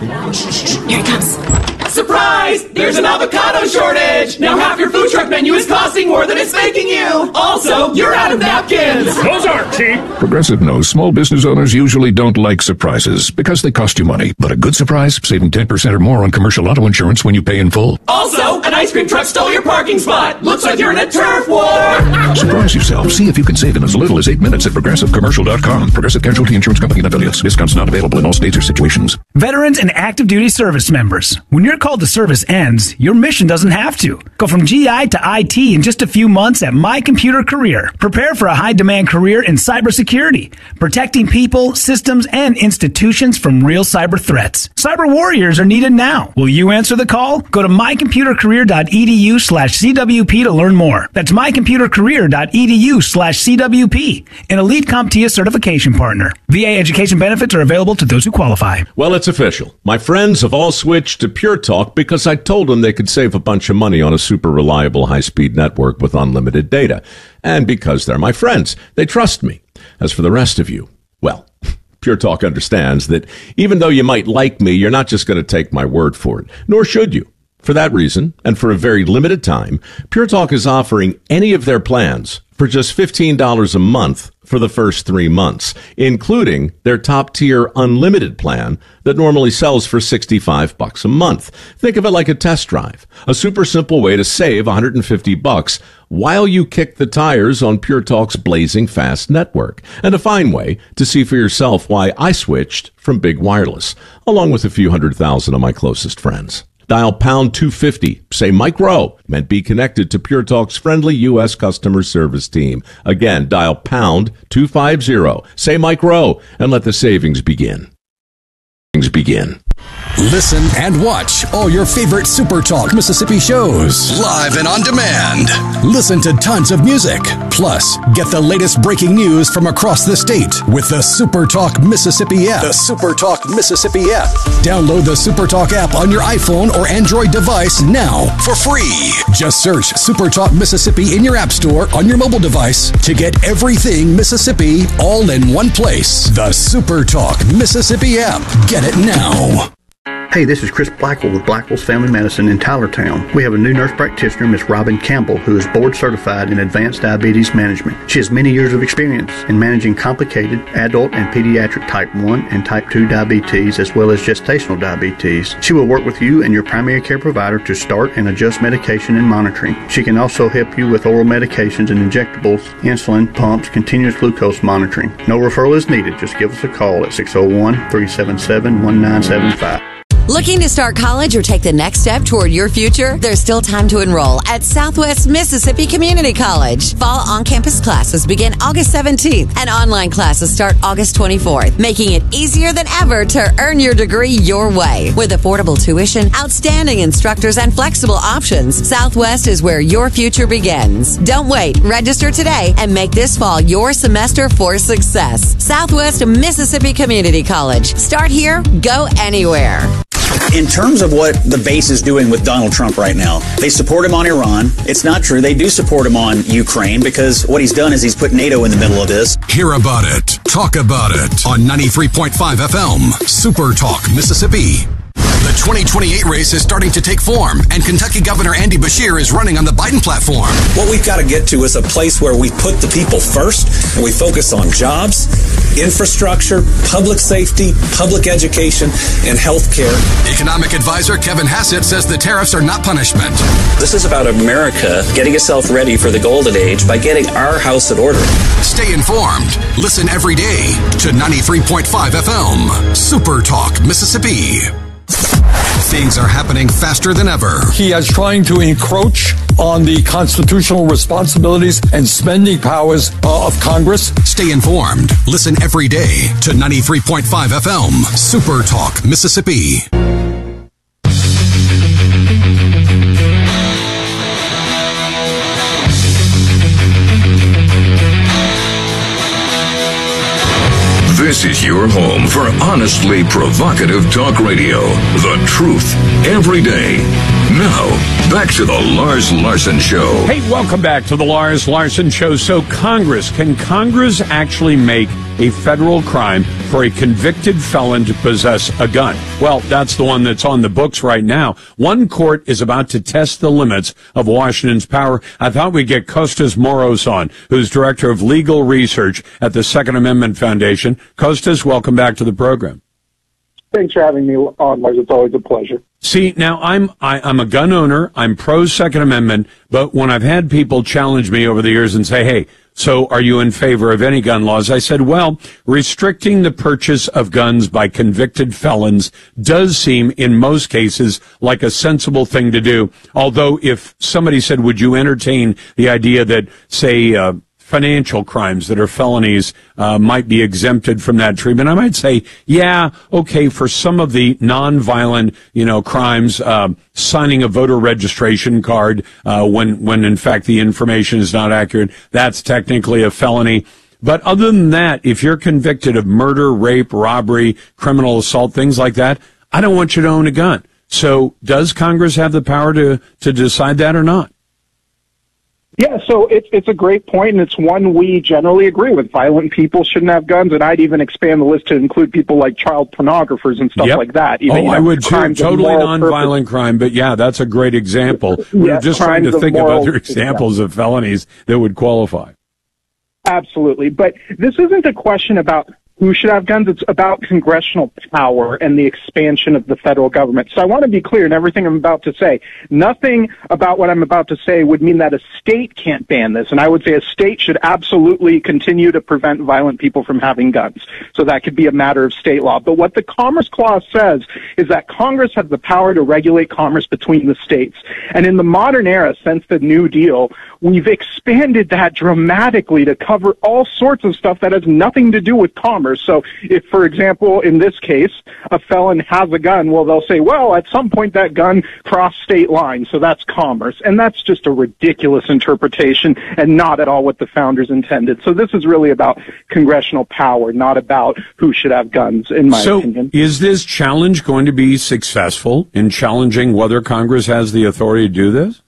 Here it comes. Surprise! There's an avocado shortage! Now half your food truck menu is costing more than it's making you! Also, you're out of napkins! Those aren't cheap! Progressive knows small business owners usually don't like surprises because they cost you money. But a good surprise, saving 10% or more on commercial auto insurance when you pay in full. Also, an ice cream truck stole your parking spot! Looks like you're in a turf war! Surprise yourself. See if you can save in as little as 8 minutes at ProgressiveCommercial.com. Progressive Casualty Insurance Company and affiliates. Discounts not available in all states or situations. Veterans and active duty service members. When your call to service ends, your mission doesn't have to. Go from GI to IT in just a few months at My Computer Career. Prepare for a high-demand career in cybersecurity, protecting people, systems, and institutions from real cyber threats. Cyber warriors are needed now. Will you answer the call? Go to mycomputercareer.edu/CWP to learn more. That's mycomputercareer.edu/CWP, an elite CompTIA certification partner. VA education benefits are available to those who qualify. Well, it's official. My friends have all switched to Pure Talk because I told them they could save a bunch of money on a super reliable high-speed network with unlimited data. And because they're my friends, they trust me. As for the rest of you, well, Pure Talk understands that even though you might like me, you're not just going to take my word for it, nor should you. For that reason, and for a very limited time, Pure Talk is offering any of their plans for just $15 a month for the first 3 months, including their top-tier unlimited plan that normally sells for $65 a month. Think of it like a test drive, a super simple way to save $150 while you kick the tires on Pure Talk's blazing fast network, and a fine way to see for yourself why I switched from Big Wireless, along with a few 100,000 of my closest friends. Dial pound 250, say Mike Rowe, and be connected to Pure Talk's friendly U.S. customer service team. Again, dial pound 250, say Mike Rowe, and let the savings begin. Listen and watch all your favorite Super Talk Mississippi shows live and on demand. Listen to tons of music. Plus, get the latest breaking news from across the state with the Super Talk Mississippi app. The Super Talk Mississippi app. Download the Super Talk app on your iPhone or Android device now for free. Just search Super Talk Mississippi in your app store on your mobile device to get everything Mississippi all in one place. The Super Talk Mississippi app. Get it now. Hey, this is Chris Blackwell with Blackwell's Family Medicine in Tylertown. We have a new nurse practitioner, Miss Robin Campbell, who is board certified in advanced diabetes management. She has many years of experience in managing complicated adult and pediatric type 1 and type 2 diabetes, as well as gestational diabetes. She will work with you and your primary care provider to start and adjust medication and monitoring. She can also help you with oral medications and injectables, insulin, pumps, continuous glucose monitoring. No referral is needed. Just give us a call at 601-377-1975. Looking to start college or take the next step toward your future? There's still time to enroll at Southwest Mississippi Community College. Fall on-campus classes begin August 17th and online classes start August 24th, making it easier than ever to earn your degree your way. With affordable tuition, outstanding instructors, and flexible options, Southwest is where your future begins. Don't wait. Register today and make this fall your semester for success. Southwest Mississippi Community College. Start here, go anywhere. In terms of what the base is doing with Donald Trump right now, they support him on Iran. It's not true. They do support him on Ukraine because what he's done is he's put NATO in the middle of this. Hear about it. Talk about it on 93.5 FM, Super Talk, Mississippi. The 2028 race is starting to take form, and Kentucky Governor Andy Beshear is running on the Biden platform. What we've got to get to is a place where we put the people first, and we focus on jobs, infrastructure, public safety, public education, and health care. Economic advisor Kevin Hassett says the tariffs are not punishment. This is about America getting itself ready for the golden age by getting our house in order. Stay informed. Listen every day to 93.5 FM, Super Talk, Mississippi. Things are happening faster than ever. He is trying to encroach on the constitutional responsibilities and spending powers of Congress. Stay informed. Listen every day to 93.5 FM, Super Talk, Mississippi. This is your home for honestly provocative talk radio. The truth every day. Now, back to the Lars Larson Show. Hey, welcome back to the Lars Larson Show. So can Congress actually make a federal crime for a convicted felon to possess a gun. Well, that's the one that's on the books right now. One court is about to test the limits of Washington's power. I thought we'd get Kostas Moros on, who's director of legal research at the Second Amendment Foundation. Kostas, welcome back to the program. Thanks for having me on, Lars. It's always a pleasure. See, now I'm a gun owner. I'm pro Second Amendment, but when I've had people challenge me over the years and say, hey, so are you in favor of any gun laws? I said, well, restricting the purchase of guns by convicted felons does seem, in most cases, like a sensible thing to do. Although if somebody said, would you entertain the idea that, say, financial crimes that are felonies might be exempted from that treatment, I might say, yeah, okay, for some of the non-violent, crimes, signing a voter registration card when in fact the information is not accurate, that's technically a felony. But other than that, if you're convicted of murder, rape, robbery, criminal assault, things like that, I don't want you to own a gun. So does Congress have the power to decide that or not? Yeah, so it's a great point, and it's one we generally agree with. Violent people shouldn't have guns, and I'd even expand the list to include people like child pornographers and stuff like that. Even, I would too. Totally non-violent crime, but yeah, that's a great example. We're just trying to think of other examples of felonies that would qualify. Absolutely, but this isn't a question about who should have guns. It's about congressional power and the expansion of the federal government. So I want to be clear in everything I'm about to say. Nothing about what I'm about to say would mean that a state can't ban this. And I would say a state should absolutely continue to prevent violent people from having guns. So that could be a matter of state law. But what the Commerce Clause says is that Congress has the power to regulate commerce between the states. And in the modern era, since the New Deal, we've expanded that dramatically to cover all sorts of stuff that has nothing to do with commerce. So if, for example, in this case, a felon has a gun, well, they'll say, well, at some point that gun crossed state lines, so that's commerce. And that's just a ridiculous interpretation and not at all what the founders intended. So this is really about congressional power, not about who should have guns, in my opinion. So is this challenge going to be successful in challenging whether Congress has the authority to do this?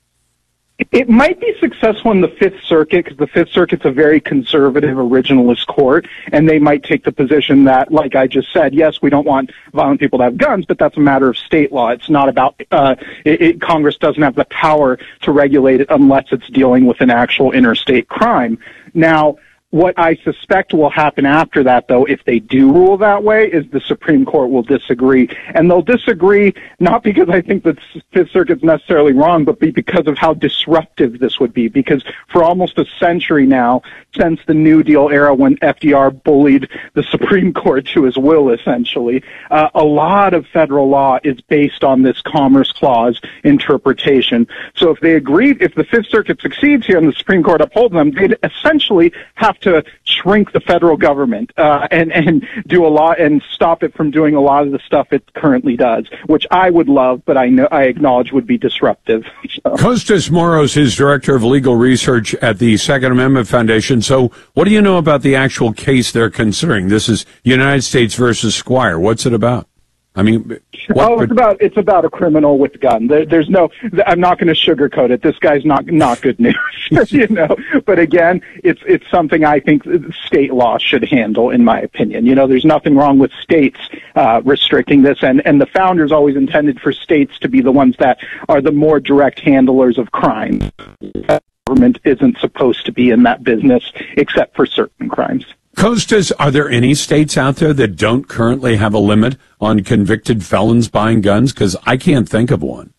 It might be successful in the Fifth Circuit because the Fifth Circuit's a very conservative, originalist court, and they might take the position that, like I just said, yes, we don't want violent people to have guns, but that's a matter of state law. It's not about Congress doesn't have the power to regulate it unless it's dealing with an actual interstate crime. Now, what I suspect will happen after that, though, if they do rule that way, is the Supreme Court will disagree. And they'll disagree not because I think the Fifth Circuit's necessarily wrong, but because of how disruptive this would be. Because for almost a century now, since the New Deal era when FDR bullied the Supreme Court to his will, essentially, a lot of federal law is based on this Commerce Clause interpretation. So if they agree, if the Fifth Circuit succeeds here and the Supreme Court upholds them, they'd essentially have to shrink the federal government and do a lot and stop it from doing a lot of the stuff it currently does, which I would love, but I acknowledge would be disruptive. So. Kostas Moros is director of legal research at the Second Amendment Foundation. So what do you know about the actual case they're considering? This is United States versus Squire. What's it about? I mean, it's about a criminal with a gun. There's no, I'm not going to sugarcoat it. This guy's not good news, But again, it's something I think state law should handle, in my opinion. There's nothing wrong with states restricting this, and the founders always intended for states to be the ones that are the more direct handlers of crime. Government isn't supposed to be in that business except for certain crimes. Kostas, are there any states out there that don't currently have a limit on convicted felons buying guns? Because I can't think of one.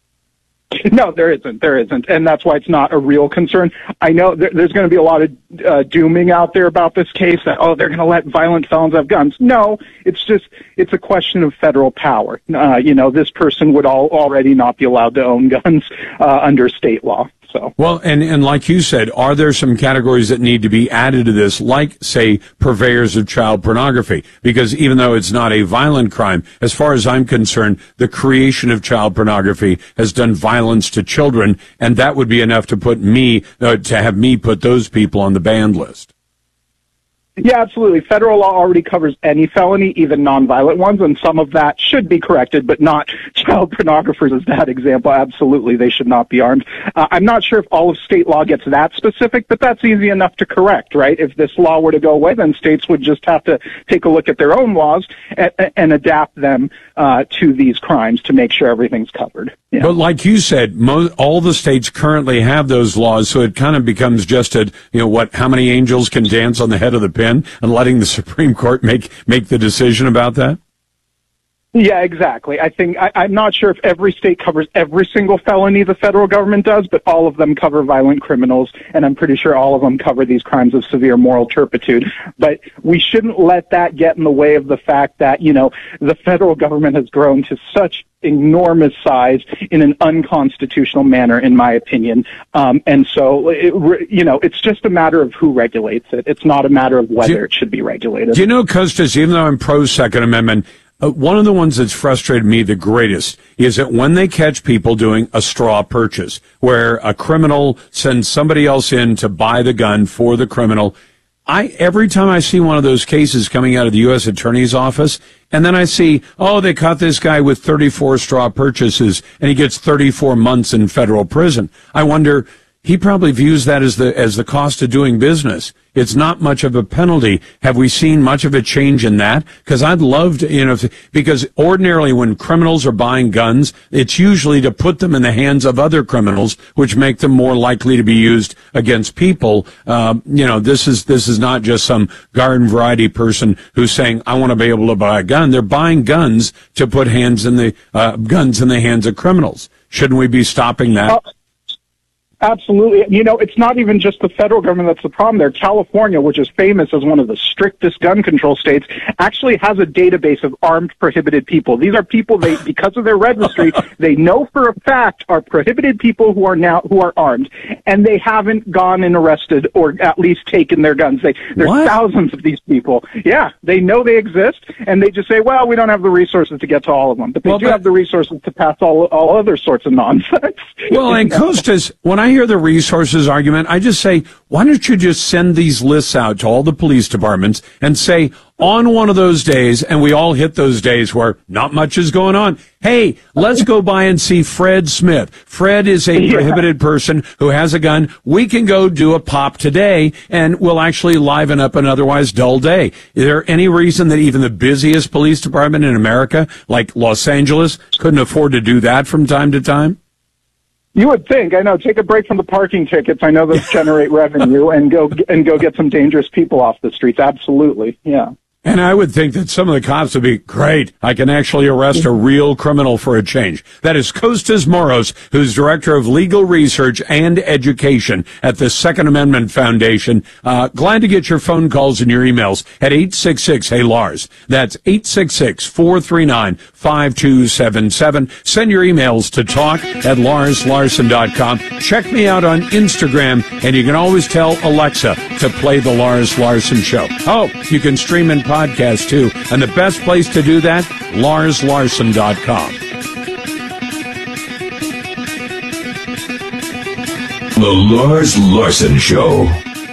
No, there isn't. And that's why it's not a real concern. I know there's going to be a lot of dooming out there about this case that, they're going to let violent felons have guns. No, it's a question of federal power. This person would already not be allowed to own guns under state law. So. Well, and like you said, are there some categories that need to be added to this, like, say, purveyors of child pornography? Because even though it's not a violent crime, as far as I'm concerned, the creation of child pornography has done violence to children, and that would be enough to put me, to have me put those people on the banned list. Yeah, absolutely. Federal law already covers any felony, even nonviolent ones, and some of that should be corrected, but not child pornographers as that example. Absolutely, they should not be armed. I'm not sure if all of state law gets that specific, but that's easy enough to correct, right? If this law were to go away, then states would just have to take a look at their own laws and adapt them to these crimes to make sure everything's covered. Yeah. But like you said, all the states currently have those laws, so it kind of becomes just how many angels can dance on the head of the pin, and letting the Supreme Court make the decision about that? Yeah, exactly. I'm not sure if every state covers every single felony the federal government does, but all of them cover violent criminals, and I'm pretty sure all of them cover these crimes of severe moral turpitude. But we shouldn't let that get in the way of the fact that, the federal government has grown to such enormous size in an unconstitutional manner, in my opinion. And so, it's just a matter of who regulates it. It's not a matter of whether it should be regulated. Do you know, Costas, even though I'm pro-Second Amendment, one of the ones that's frustrated me the greatest is that when they catch people doing a straw purchase, where a criminal sends somebody else in to buy the gun for the criminal, every time I see one of those cases coming out of the U.S. Attorney's Office, and then I see, they caught this guy with 34 straw purchases, and he gets 34 months in federal prison. I wonder, he probably views that as the cost of doing business. It's not much of a penalty. Have we seen much of a change in that? Because I'd love to, because ordinarily when criminals are buying guns, it's usually to put them in the hands of other criminals, which make them more likely to be used against people. This is not just some garden variety person who's saying, I want to be able to buy a gun. They're buying guns to put guns in the hands of criminals. Shouldn't we be stopping that? Absolutely. It's not even just the federal government that's the problem there. California, which is famous as one of the strictest gun control states, actually has a database of armed prohibited people. These are people because of their registry, they know for a fact are prohibited people who are armed, and they haven't gone and arrested or at least taken their guns. There's thousands of these people. Yeah, they know they exist, and they just say, well, we don't have the resources to get to all of them, but they do have the resources to pass all other sorts of nonsense. Well, and Costas, when I hear the resources argument, I just say, why don't you just send these lists out to all the police departments and say, on one of those days, and we all hit those days where not much is going on, hey, let's go by and see Fred Smith. Fred is a prohibited person who has a gun. We can go do a pop today, and we'll actually liven up an otherwise dull day. Is there any reason that even the busiest police department in America, like Los Angeles, couldn't afford to do that from time to time? You would think. I know. Take a break from the parking tickets. I know those generate revenue, and go get some dangerous people off the streets. Absolutely. Yeah. And I would think that some of the cops would be, great, I can actually arrest a real criminal for a change. That is Costas Moros, who's Director of Legal Research and Education at the Second Amendment Foundation. Glad to get your phone calls and your emails at 866-HEY-LARS. That's 866-439-5277. Send your emails to talk@LarsLarson.com. Check me out on Instagram, and you can always tell Alexa to play The Lars Larson Show. Oh, you can stream in podcast too, and the best place to do that, LarsLarson.com. The Lars Larson Show.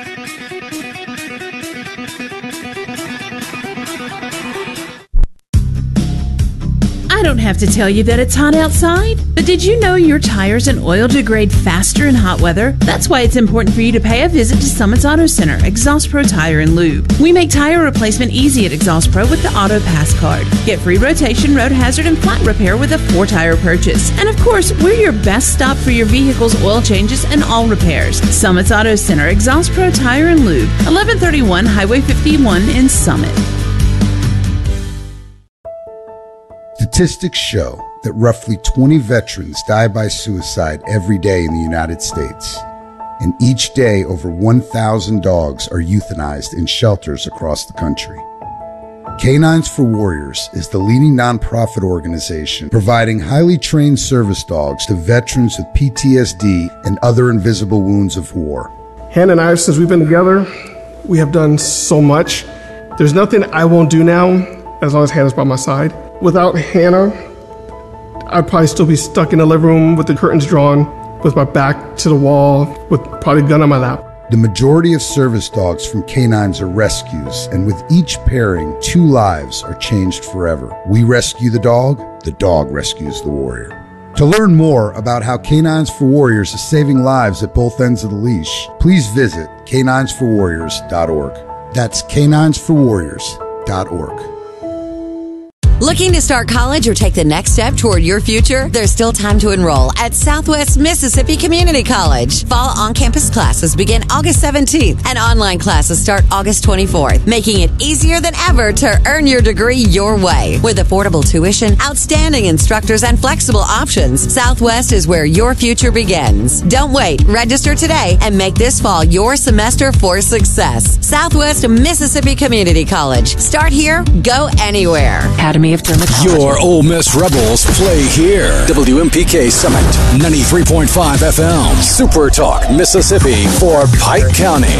I don't have to tell you that it's hot outside, but did you know your tires and oil degrade faster in hot weather? That's why it's important for you to pay a visit to Summit's Auto Center, Exhaust Pro Tire and Lube. We make tire replacement easy at Exhaust Pro with the Auto Pass card. Get free rotation, road hazard, and flat repair with a 4-tire purchase. And of course, we're your best stop for your vehicle's oil changes and all repairs. Summit's Auto Center, Exhaust Pro Tire and Lube, 1131 Highway 51 in Summit. Statistics show that roughly 20 veterans die by suicide every day in the United States. And each day, over 1,000 dogs are euthanized in shelters across the country. Canines for Warriors is the leading nonprofit organization providing highly trained service dogs to veterans with PTSD and other invisible wounds of war. Hannah and I, since we've been together, we have done so much. There's nothing I won't do now as long as Hannah's by my side. Without Hannah, I'd probably still be stuck in the living room with the curtains drawn, with my back to the wall, with probably a gun on my lap. The majority of service dogs from canines are rescues, and with each pairing, 2 lives are changed forever. We rescue the dog rescues the warrior. To learn more about how Canines for Warriors is saving lives at both ends of the leash, please visit caninesforwarriors.org. That's caninesforwarriors.org. Looking to start college or take the next step toward your future? There's still time to enroll at Southwest Mississippi Community College. Fall on-campus classes begin August 17th and online classes start August 24th, making it easier than ever to earn your degree your way. With affordable tuition, outstanding instructors, and flexible options, Southwest is where your future begins. Don't wait. Register today and make this fall your semester for success. Southwest Mississippi Community College. Start here, go anywhere. Academy of Dermatology. Your Ole Miss Rebels play here. WMPK Summit, 93.5 FM. Super Talk, Mississippi for Pike County.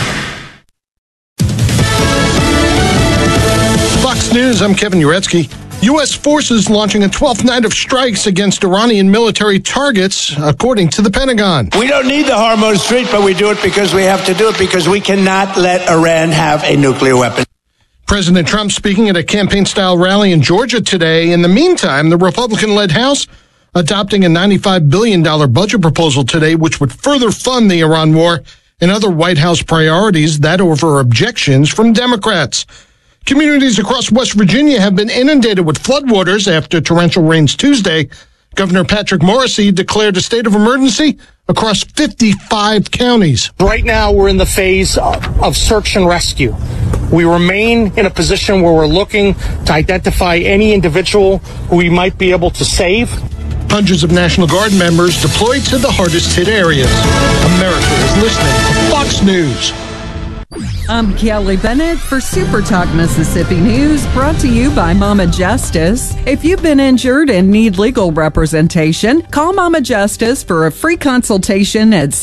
Fox News, I'm Kevin Uretsky. U.S. forces launching a 12th night of strikes against Iranian military targets, according to the Pentagon. We don't need the Hormuz Strait, but we do it because we have to do it because we cannot let Iran have a nuclear weapon. President Trump speaking at a campaign-style rally in Georgia today. In the meantime, the Republican-led House adopting a $95 billion budget proposal today, which would further fund the Iran war and other White House priorities, that over objections from Democrats. Communities across West Virginia have been inundated with floodwaters after torrential rains Tuesday. Governor Patrick Morrisey declared a state of emergency across 55 counties. Right now, we're in the phase of search and rescue. We remain in a position where we're looking to identify any individual who we might be able to save. Hundreds of National Guard members deployed to the hardest hit areas. America is listening to Fox News. I'm Kelly Bennett for Super Talk Mississippi News, brought to you by Mama Justice. If you've been injured and need legal representation, call Mama Justice for a free consultation at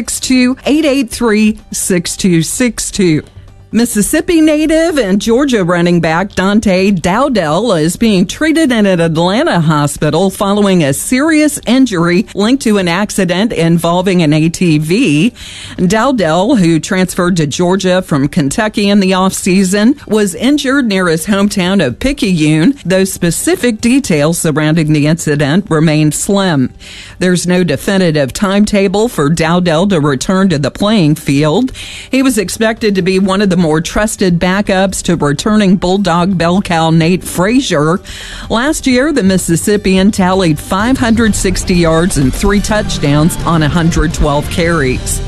662-883-6262. Mississippi native and Georgia running back Dante Dowdell is being treated in an Atlanta hospital following a serious injury linked to an accident involving an ATV. Dowdell, who transferred to Georgia from Kentucky in the offseason, was injured near his hometown of Picayune, though specific details surrounding the incident remain slim. There's no definitive timetable for Dowdell to return to the playing field. He was expected to be one of the more trusted backups to returning Bulldog bell cow Nate Frazier. Last year, the Mississippian tallied 560 yards and 3 touchdowns on 112 carries.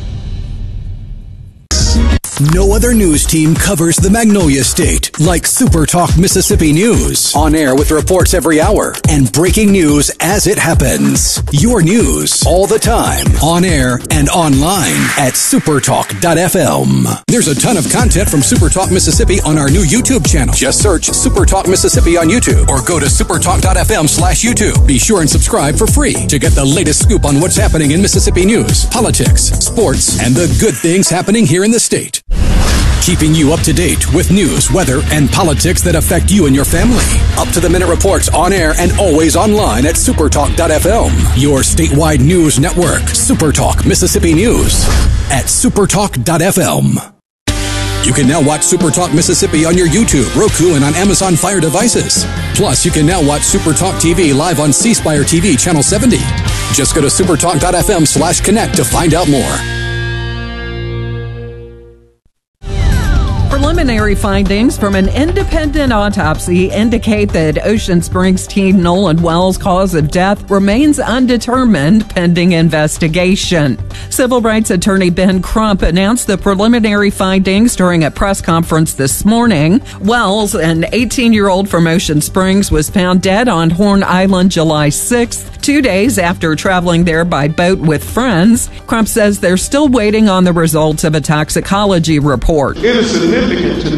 No other news team covers the Magnolia State like Super Talk Mississippi News. On air with reports every hour and breaking news as it happens. Your news all the time. On air and online at supertalk.fm. There's a ton of content from Super Talk Mississippi on our new YouTube channel. Just search Super Talk Mississippi on YouTube or go to supertalk.fm/YouTube. Be sure and subscribe for free to get the latest scoop on what's happening in Mississippi news, politics, sports, and the good things happening here in the state. Keeping you up to date with news, weather, and politics that affect you and your family. Up-to-the-minute reports on air and always online at supertalk.fm. Your statewide news network, Supertalk Mississippi News at supertalk.fm. You can now watch Supertalk Mississippi on your YouTube, Roku, and on Amazon Fire devices. Plus, you can now watch Supertalk TV live on C Spire TV Channel 70. Just go to supertalk.fm/connect to find out more. Preliminary findings from an independent autopsy indicate that Ocean Springs teen Nolan Wells' cause of death remains undetermined pending investigation. Civil rights attorney Ben Crump announced the preliminary findings during a press conference this morning. Wells, an 18-year-old from Ocean Springs, was found dead on Horn Island July 6th, 2 days after traveling there by boat with friends. Crump says they're still waiting on the results of a toxicology report. It is significant to